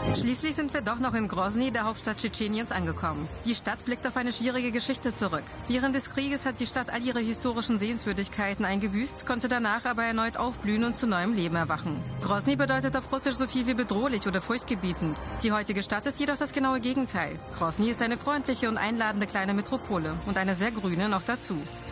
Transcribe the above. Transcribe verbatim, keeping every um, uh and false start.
Schließlich sind wir doch noch in Grosny, der Hauptstadt Tschetscheniens, angekommen. Die Stadt blickt auf eine schwierige Geschichte zurück. Während des Krieges hat die Stadt all ihre historischen Sehenswürdigkeiten eingebüßt, konnte danach aber erneut aufblühen und zu neuem Leben erwachen. Grosny bedeutet auf Russisch so viel wie bedrohlich oder furchtgebietend. Die heutige Stadt ist jedoch das genaue Gegenteil. Grosny ist eine freundliche und einladende kleine Metropole und eine sehr grüne noch dazu.